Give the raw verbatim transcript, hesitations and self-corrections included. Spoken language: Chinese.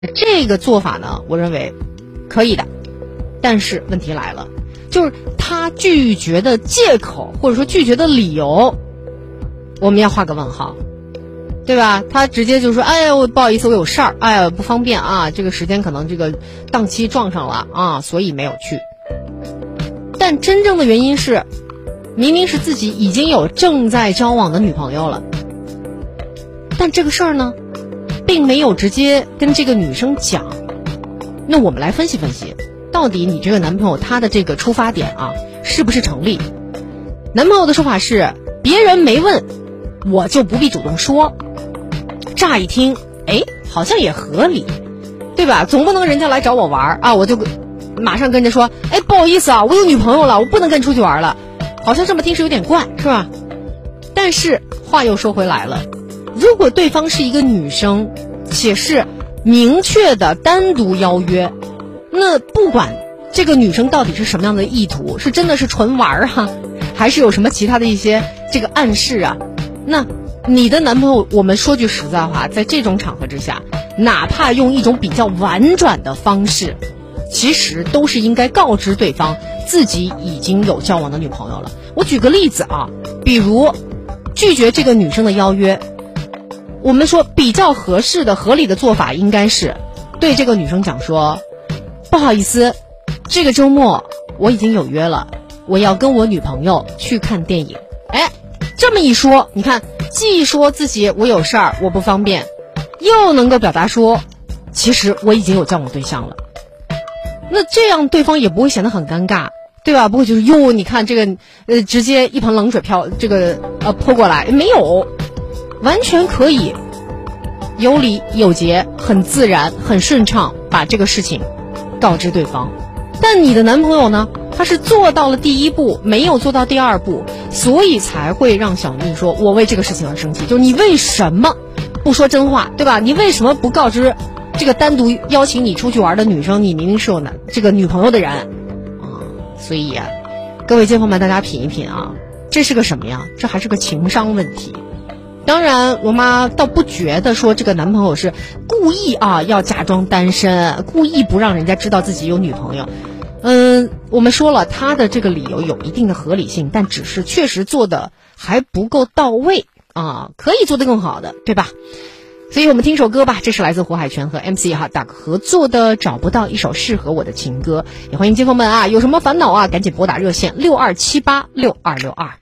这个做法呢，我认为可以的，但是问题来了，就是他拒绝的借口或者说拒绝的理由，我们要画个问号，对吧？他直接就说：“哎呀，我不好意思，我有事儿，哎呀，不方便啊，这个时间可能这个档期撞上了啊，所以没有去。”但真正的原因是，明明是自己已经有正在交往的女朋友了，但这个事儿呢，并没有直接跟这个女生讲。那我们来分析分析，到底你这个男朋友他的这个出发点啊，是不是成立？男朋友的说法是，别人没问，我就不必主动说。乍一听，哎，好像也合理，对吧？总不能人家来找我玩啊，我就马上跟人家说，哎，不好意思啊，我有女朋友了，我不能跟你出去玩了。好像这么听是有点怪，是吧？但是话又说回来了，如果对方是一个女生，且是明确的单独邀约，那不管这个女生到底是什么样的意图，是真的是纯玩哈、啊，还是有什么其他的一些这个暗示啊，那你的男朋友，我们说句实在话，在这种场合之下，哪怕用一种比较婉转的方式，其实都是应该告知对方自己已经有交往的女朋友了。我举个例子啊，比如拒绝这个女生的邀约，我们说比较合适的合理的做法应该是对这个女生讲说，不好意思，这个周末我已经有约了，我要跟我女朋友去看电影。哎，这么一说，你看，既说自己我有事儿我不方便，又能够表达说其实我已经有交往对象了。那这样对方也不会显得很尴尬，对吧？不会就是哟，你看这个呃，直接一盆冷水飘这个呃泼过来，没有，完全可以有理有节，很自然很顺畅把这个事情告知对方。但你的男朋友呢，他是做到了第一步，没有做到第二步，所以才会让小蜜说我为这个事情而生气。就是你为什么不说真话，对吧？你为什么不告知这个单独邀请你出去玩的女生，你明明是有男这个女朋友的人啊？所以啊，各位街坊们，大家品一品啊，这是个什么呀？这还是个情商问题。当然罗妈倒不觉得说这个男朋友是故意啊要假装单身，故意不让人家知道自己有女朋友。嗯，我们说了他的这个理由有一定的合理性，但只是确实做的还不够到位啊，可以做得更好的，对吧？所以我们听首歌吧，这是来自胡海泉和 M C 哈 Duck 合作的找不到一首适合我的情歌。也欢迎街坊们啊，有什么烦恼啊赶紧拨打热线六二七八六二六二。